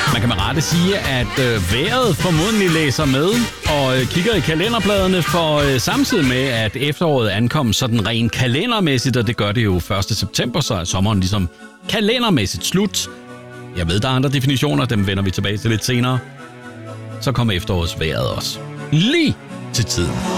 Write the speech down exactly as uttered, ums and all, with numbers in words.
Man kan med rette sige, at øh, vejret formodentlig læser med og øh, kigger i kalenderbladene, for øh, samtidig med, at efteråret ankom sådan rent kalendermæssigt, og det gør det jo første september, så er sommeren ligesom kalendermæssigt slut. Jeg ved, der er andre definitioner, dem vender vi tilbage til lidt senere. Så kommer efterårets vejret også. Lige til tiden.